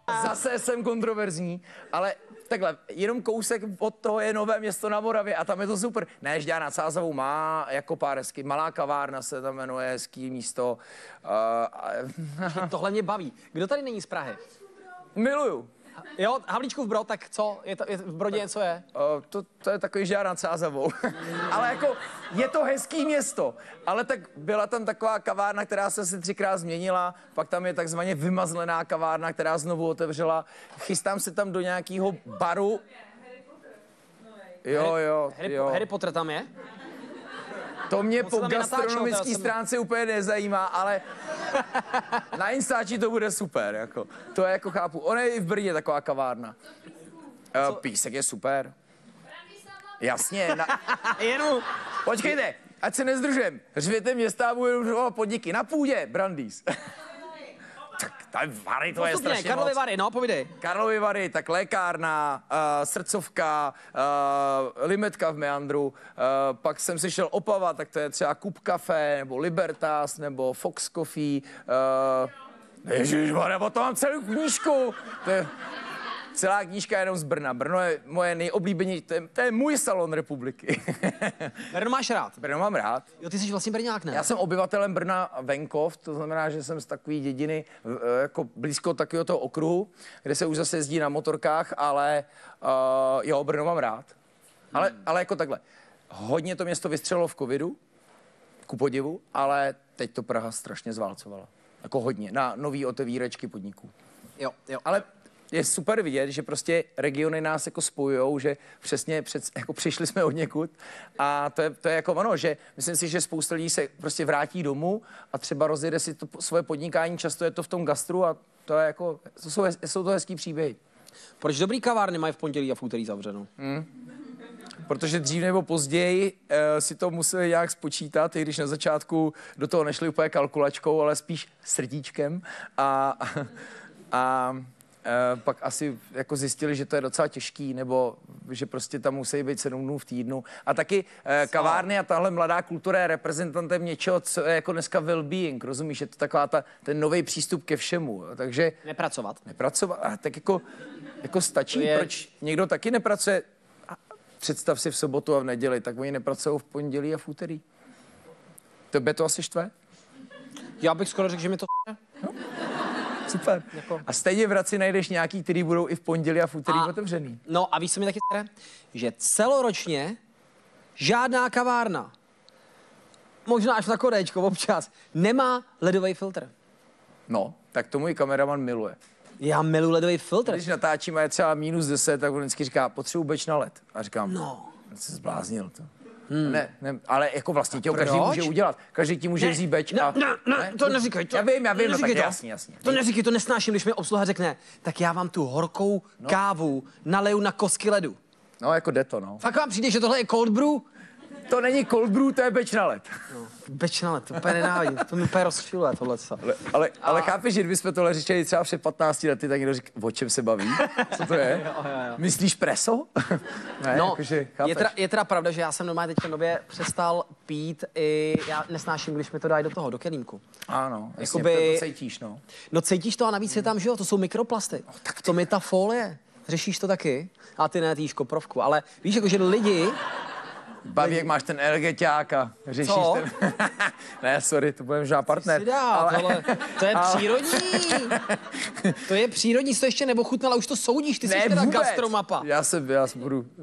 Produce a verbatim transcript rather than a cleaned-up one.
Zase jsem kontroverzní, ale takhle, jenom kousek od toho je Nové Město na Moravě a tam je to super. Ne, Žďár nad Sázavou má jako pár hezky, malá kavárna se tam jmenuje, hezký místo. Uh, Tohle mě baví. Kdo tady není z Prahy? Miluju. Jo, Havlíčkův Brod, tak co? Je to, je, v Brodě něco je? Uh, to, to je takový Žďár nad Sázavou. Ale jako, je to hezký město. Ale tak byla tam taková kavárna, která se asi třikrát změnila, pak tam je takzvaně vymazlená kavárna, která znovu otevřela. Chystám se tam do nějakého baru. Jo, jo, Harry, jo. Harry Potter tam je? To mě On se po tam i natáčel, gastronomické teda jsem- stránce úplně nezajímá, ale na Instači to bude super, jako. To je jako chápu. Ona je i v Brně taková kavárna. Uh, Písek je super. Jasně. Na... Jenu. Počkejte, ať se nezdržujem. Řvěte města a budou podniky. Na půdě, Brandýs. Tak tady Vary, to je Postupně, strašně Karlovy moc. Vary, no, povídej. Karlovy Vary, tak lékárna, uh, srdcovka, uh, limetka v Meandru, uh, pak jsem si šel Opava, tak to je třeba Kup Café, nebo Libertas, nebo Fox Coffee. Uh, ježišmarja, o tom mám celou knížku. To je celá knížka jenom z Brna. Brno je moje nejoblíbenější, to je, to je můj salon republiky. Brno máš rád? Brno mám rád. Jo, ty jsi vlastně Brňák, ne? Já jsem obyvatelem Brna venkov, to znamená, že jsem z takové dědiny eh, jako blízko takového toho okruhu, kde se už zase jezdí na motorkách, ale uh, jo, Brno mám rád. Ale, ale jako takhle, hodně to město vystřelilo v covidu, ku podivu, ale teď to Praha strašně zválcovala. Jako hodně, na nový otevíračky podniků. Jo, jo. Ale je super vidět, že prostě regiony nás jako spojujou, že přesně před, jako přišli jsme od někud a to je, to je jako ono, že myslím si, že spousta lidí se prostě vrátí domů a třeba rozjede si to svoje podnikání, často je to v tom gastru a to je jako, to jsou, jsou to hezký příběhy. Proč dobrý kavárny mají v pondělí a v úterý zavřeno? Hmm. Protože dřív nebo později uh, si to museli nějak spočítat, i když na začátku do toho nešli úplně kalkulačkou, ale spíš srdíčkem a, a Uh, pak asi jako zjistili, že to je docela těžký, nebo že prostě tam musí být sedm dnů v týdnu. A taky uh, kavárny a tahle mladá kultura je reprezentantem něčeho, co je jako dneska well-being, rozumíš? Je to taková ta, ten nový přístup ke všemu. Takže Nepracovat. Nepracovat, a tak jako, jako stačí, je... proč někdo taky nepracuje. A představ si v sobotu a v neděli, tak oni nepracují v pondělí a v úterý. Tebe to asi štve? Já bych skoro řekl, že mi to no. Super. Jako. A stejně v Hradci najdeš nějaký, který budou i v pondělí a v úterý a, otevřený. No a víš, co mi taky sere? Že celoročně žádná kavárna, možná až na Korečko občas, nemá ledový filtr. No, tak to můj kameraman miluje. Já miluji ledový filtr. Když natáčíme je třeba minus deset, tak on vždycky říká, potřebuji beč na led. A říkám, no, jsi zbláznil to. Hmm. Ne, ne, ale jako vlastně tě každý Proč? může udělat. Každý ti může ne, vzít beč ne, a... Ne, ne, ne, to neříkej. To, já vím, já vím, no tak to. jasně, jasně. To neříkej, to nesnáším, když mi obsluha řekne, tak já vám tu horkou no. kávu naleju na kostky ledu. No, jako jde to, no. Fakt vám přijde, že tohle je cold brew? To není cold brew, to je beč na led. No, beč na led, to úplně nenávidím, to mi úplně rozčiluje tohle. Ale, ale, a... ale chápeš, že kdybychom tohle řešili třeba před patnácti lety, tak někdo říká, o čem se baví? Co to je? jo, jo, jo. Myslíš preso? ne, no, jakože, je, teda, je teda pravda, že já jsem normálně teďka nově přestal pít i, já nesnáším, když mi to dají do toho, do kelímku. Ano, jasně, Jakoby, to cítíš, no. No cítíš to a navíc je tam, že jo, to jsou mikroplasty. No, tak v tom je ta folie. Řešíš to taky? A ty ne, ty jíš koprovku, ale víš, jako, že lidi... Baví, jak máš ten energetiák a řešíš Co? ten... ne, sorry, to budeme žádný partner. Dá, ale... tohle, to je ale... přírodní. To je přírodní, to ještě nebochutnal, ale už to soudíš, ty jsi ne, teda vůbec. gastromapa. Já se, já se budu...